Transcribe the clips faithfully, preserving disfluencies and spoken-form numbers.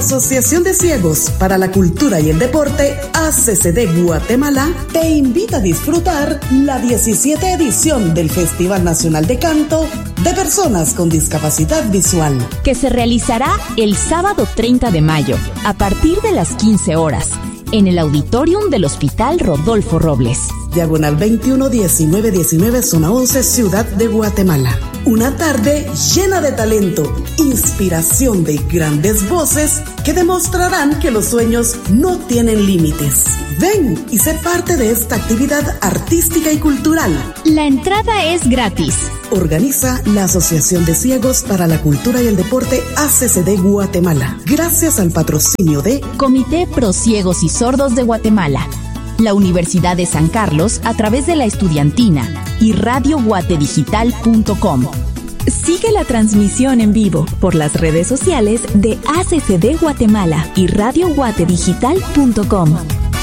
Asociación de Ciegos para la Cultura y el Deporte, A C C D Guatemala, te invita a disfrutar la diecisiete edición del Festival Nacional de Canto de Personas con Discapacidad Visual, que se realizará el sábado treinta de mayo, a partir de las quince horas, en el auditorium del Hospital Rodolfo Robles. Diagonal veintiuno diecinueve diecinueve, zona once, Ciudad de Guatemala. Una tarde llena de talento, inspiración de grandes voces que demostrarán que los sueños no tienen límites. Ven y sé parte de esta actividad artística y cultural. La entrada es gratis. Organiza la Asociación de Ciegos para la Cultura y el Deporte, A C C D Guatemala, gracias al patrocinio de Comité Pro Ciegos y Sordos de Guatemala, la Universidad de San Carlos a través de la Estudiantina y radio guate digital punto com. Sigue la transmisión en vivo por las redes sociales de A C C D Guatemala y radio guate digital punto com.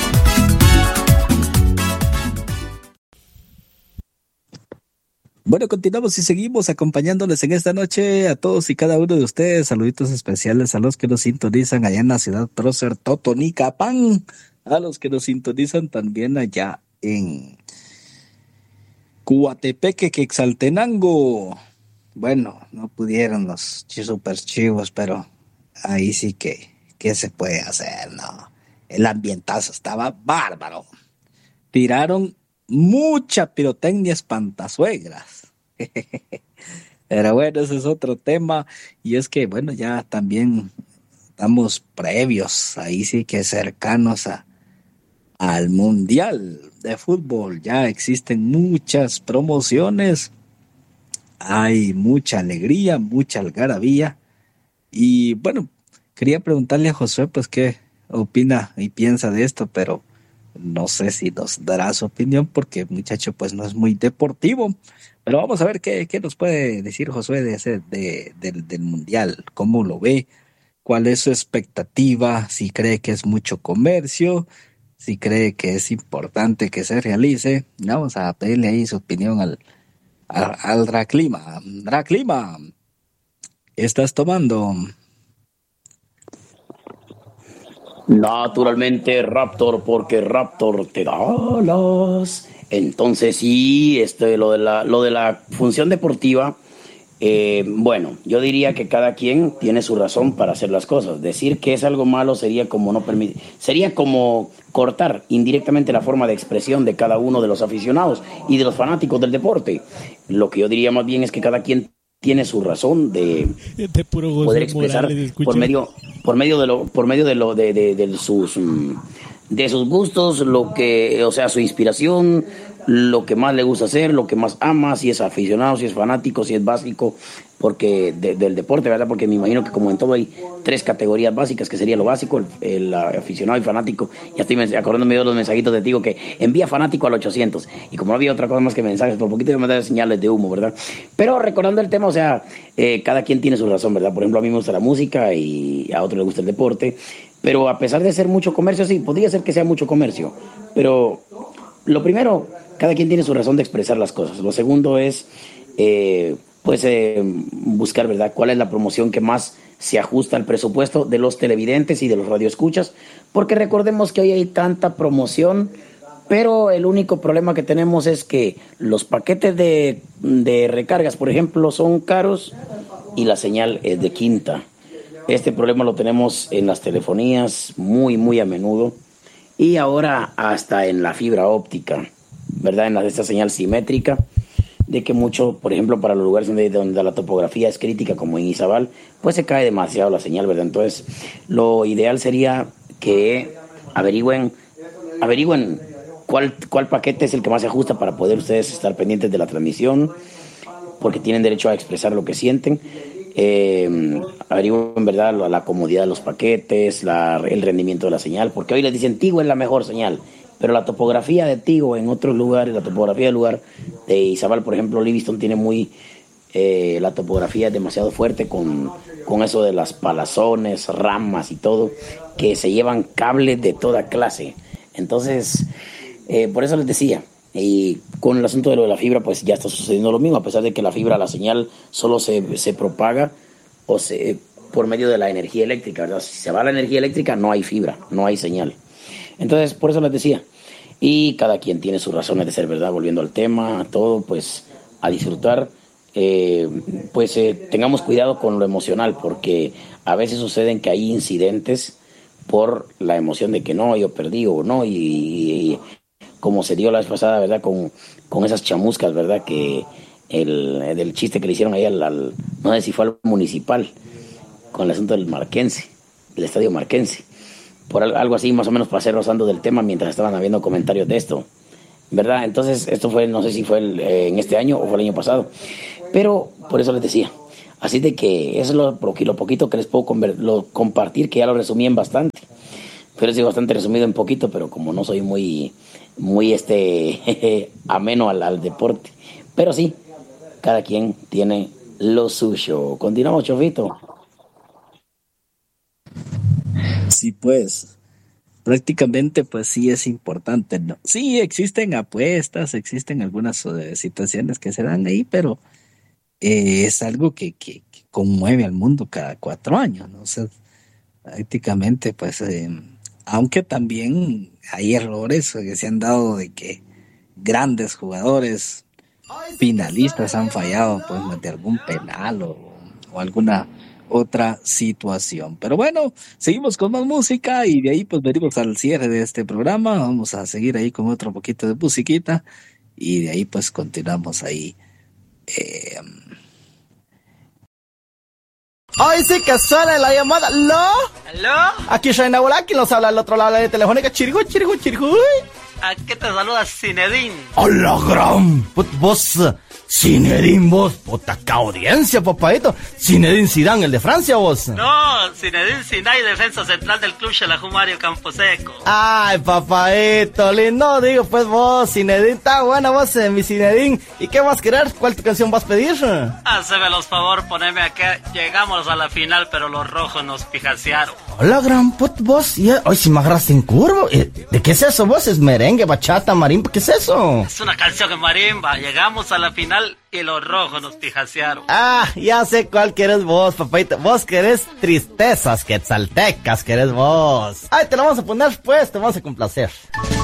Bueno, continuamos y seguimos acompañándoles en esta noche a todos y cada uno de ustedes. Saluditos especiales a los que nos sintonizan allá en la ciudad prócer Totonicapán, a los que nos sintonizan también allá en Coatepeque, Quetzaltenango. Bueno, no pudieron los super chivos, pero ahí sí que, ¿qué se puede hacer? No, el ambientazo estaba bárbaro. Tiraron mucha pirotecnia espantazuegras. Pero bueno, ese es otro tema. Y es que, bueno, ya también estamos previos, ahí sí que cercanos a, al Mundial de Fútbol. Ya existen muchas promociones, hay mucha alegría, mucha algarabía. Y bueno, quería preguntarle a Josué, pues, qué opina y piensa de esto, pero no sé si nos dará su opinión porque el muchacho pues no es muy deportivo. Pero vamos a ver qué, qué nos puede decir Josué de ese, de, del, del Mundial, cómo lo ve, cuál es su expectativa, si cree que es mucho comercio, si cree que es importante que se realice. Vamos a pedirle ahí su opinión al, al, al Draclima. Draclima, ¿estás tomando? Naturalmente Raptor, porque Raptor te da alas. Entonces sí, este, lo de la, lo de la función deportiva, eh, bueno, yo diría que cada quien tiene su razón para hacer las cosas. Decir que es algo malo sería como no permitir, sería como cortar indirectamente la forma de expresión de cada uno de los aficionados y de los fanáticos del deporte. Lo que yo diría más bien es que cada quien tiene su razón de, de puro poder expresar Morales, por medio por medio de lo por medio de lo de, de, de sus de sus gustos, lo que, o sea, su inspiración, lo que más le gusta hacer, lo que más ama, si es aficionado, si es fanático, si es básico, porque de, del deporte, ¿verdad? Porque me imagino que como en todo hay tres categorías básicas, que sería lo básico, el, el aficionado y fanático. Ya estoy acordándome de los mensajitos de Tigo que envía fanático al ochocientos, y como no había otra cosa más que mensajes, por poquito me mandaba señales de humo, ¿verdad? Pero recordando el tema, o sea, eh, cada quien tiene su razón, ¿verdad? Por ejemplo, a mí me gusta la música y a otro le gusta el deporte, pero a pesar de ser mucho comercio, sí, podría ser que sea mucho comercio, pero lo primero, cada quien tiene su razón de expresar las cosas. Lo segundo es, eh, pues, eh, buscar, ¿verdad?, cuál es la promoción que más se ajusta al presupuesto de los televidentes y de los radioescuchas, porque recordemos que hoy hay tanta promoción, pero el único problema que tenemos es que los paquetes de, de recargas, por ejemplo, son caros y la señal es de quinta. Este problema lo tenemos en las telefonías muy, muy a menudo, y ahora hasta en la fibra óptica, ¿verdad? En la, esta señal simétrica, de que mucho, por ejemplo, para los lugares donde, donde la topografía es crítica, como en Izabal, pues se cae demasiado la señal, ¿verdad? Entonces, lo ideal sería que averigüen, averigüen cuál, cuál paquete es el que más se ajusta para poder ustedes estar pendientes de la transmisión, porque tienen derecho a expresar lo que sienten. Eh, averigüen, ¿verdad?, la, la comodidad de los paquetes, la, el rendimiento de la señal, porque hoy les dicen Tigo es la mejor señal, pero la topografía de Tigo en otros lugares, la topografía del lugar de Izabal, por ejemplo, Livingston tiene muy, eh, la topografía es demasiado fuerte con, con eso de las palazones, ramas y todo, que se llevan cables de toda clase. Entonces, eh, por eso les decía, y con el asunto de lo de la fibra, pues ya está sucediendo lo mismo, a pesar de que la fibra, la señal solo se, se propaga o se por medio de la energía eléctrica, ¿verdad? Si se va la energía eléctrica, no hay fibra, no hay señal. Entonces, por eso les decía. Y cada quien tiene sus razones de ser, ¿verdad? Volviendo al tema, todo, pues, a disfrutar. Eh, pues eh, tengamos cuidado con lo emocional, porque a veces suceden que hay incidentes por la emoción de que no, yo perdí o no, y, y como se dio la vez pasada, ¿verdad? Con, con esas chamuscas, ¿verdad? Que el, el chiste que le hicieron ahí al, al, no sé si fue al municipal, con el asunto del Marquense, del estadio Marquense, por algo así más o menos para ser rozando del tema mientras estaban habiendo comentarios de esto, ¿verdad? Entonces esto fue, no sé si fue el, eh, en este año o fue el año pasado, pero por eso les decía, así de que eso es lo, lo poquito que les puedo conver, lo, compartir, que ya lo resumí en bastante, pero es bastante resumido en poquito, pero como no soy muy, muy este, ameno al, al deporte, pero sí, cada quien tiene lo suyo. Continuamos, Chofito. Sí, pues, prácticamente pues sí es importante, ¿no? Sí, existen apuestas, existen algunas eh, situaciones que se dan ahí, pero eh, es algo que, que, que conmueve al mundo cada cuatro años, ¿no? O sea, prácticamente pues, eh, aunque también hay errores que se han dado de que grandes jugadores finalistas han fallado pues de algún penal o, o alguna otra situación. Pero bueno, seguimos con más música y de ahí pues venimos al cierre de este programa. Vamos a seguir ahí con otro poquito de musiquita y de ahí pues continuamos ahí. Eh... ¡Ay, sí que suena la llamada! ¿Aló? ¿Aló? Aquí Shaina Bola, ¿quién nos habla al otro lado de la telefónica? Chirigu, chirigu, chirigu. ¿A qué te saluda Zinedine? ¡Hola, gran! Put, vos, Zinedine, vos, puta, qué audiencia, papadito. Zinedine Zidane, el de Francia, vos. No, Zinedine Zidane, defensa central del club Xelajú Mario Camposeco. Ay, papadito, lindo, digo, pues vos, Zinedine, está buena vos, eh, mi Zinedine. ¿Y qué vas a querer? ¿Cuál tu canción vas a pedir? Haceme los favor, poneme acá. Llegamos a la final, pero los rojos nos pijasearon. Hola, gran put, vos, y hoy si me agarraste en curvo. ¿De qué es eso, vos? ¿Es merengue, bachata, marimba? ¿Qué es eso? Es una canción en marimba. Llegamos a la final y los rojos nos pijasearon. Ah, ya sé cuál querés vos, papadito. Vos querés tristezas quetzaltecas, querés vos. Ay, te lo vamos a poner pues, te vamos a complacer.